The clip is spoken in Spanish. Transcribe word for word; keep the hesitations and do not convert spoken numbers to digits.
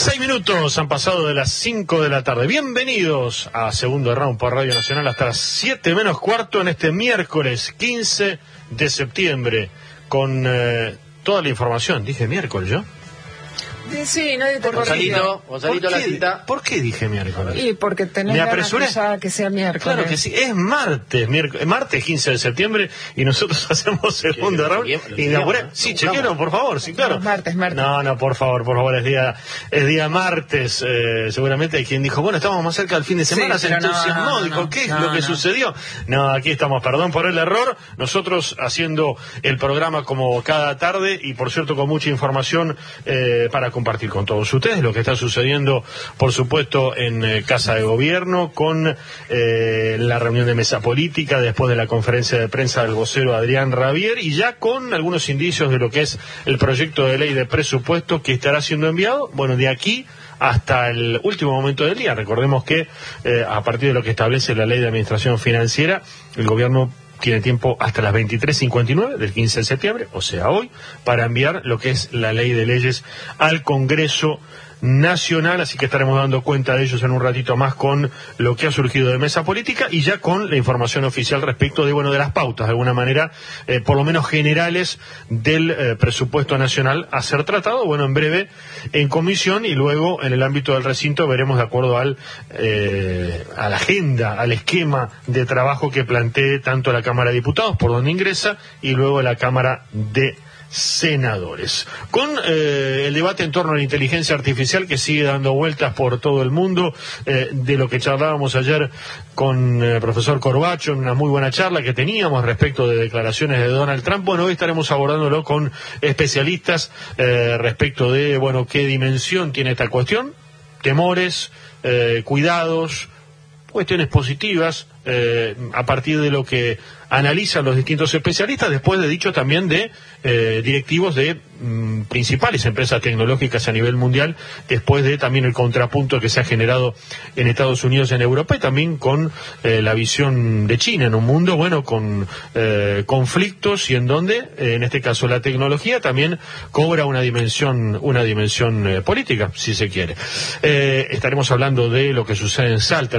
Seis minutos han pasado de las cinco de la tarde. Bienvenidos a Segundo Round por Radio Nacional hasta las siete menos cuarto en este miércoles quince de septiembre con eh, toda la información. ¿Dije miércoles yo? Sí, nadie te Gonzalito, Gonzalito la cita. ¿Por qué dije miércoles? Y porque tenés ganas que, ya que sea miércoles. Claro que sí, es martes, miércoles, martes quince de septiembre y nosotros hacemos segundo round. Inauguré. Sí, chequearon, por favor, sí, claro. No, martes, martes. No, no, por favor, por favor, es día, es día martes. Eh, seguramente hay quien dijo, bueno, estamos más cerca del fin de semana, sí, se entusiasmó, no, no, dijo, no, ¿qué es no, lo que no. sucedió? No, aquí estamos, perdón por el error, nosotros haciendo el programa como cada tarde y por cierto con mucha información eh, para compartir con todos ustedes. Ustedes lo que está sucediendo, por supuesto, en eh, Casa de Gobierno, con eh, la reunión de mesa política, después de la conferencia de prensa del vocero Adrián Rabier, y ya con algunos indicios de lo que es el proyecto de ley de presupuesto que estará siendo enviado, bueno, de aquí hasta el último momento del día. Recordemos que eh, a partir de lo que establece la ley de administración financiera, el gobierno tiene tiempo hasta las veintitrés cincuenta y nueve del quince de septiembre, o sea hoy, para enviar lo que es la ley de leyes al Congreso Nacional, así que estaremos dando cuenta de ellos en un ratito más con lo que ha surgido de mesa política y ya con la información oficial respecto de, bueno, de las pautas, de alguna manera, eh, por lo menos generales del eh, presupuesto nacional a ser tratado, bueno, en breve en comisión y luego en el ámbito del recinto veremos de acuerdo al eh, a la agenda, al esquema de trabajo que plantee tanto la Cámara de Diputados, por donde ingresa, y luego la Cámara de Senadores. Con eh, el debate en torno a la inteligencia artificial que sigue dando vueltas por todo el mundo, eh, de lo que charlábamos ayer con el eh, profesor Corbacho en una muy buena charla que teníamos respecto de declaraciones de Donald Trump. Bueno, hoy estaremos abordándolo con especialistas eh, respecto de, bueno, qué dimensión tiene esta cuestión, temores, eh, cuidados, cuestiones positivas, eh, a partir de lo que analizan los distintos especialistas, después de dicho también de eh, directivos de mm, principales empresas tecnológicas a nivel mundial, después de también el contrapunto que se ha generado en Estados Unidos, en Europa, y también con eh, la visión de China en un mundo, bueno, con eh, conflictos y en donde, eh, en este caso, la tecnología también cobra una dimensión, una dimensión eh, política, si se quiere. Eh, estaremos hablando de lo que sucede en Salta,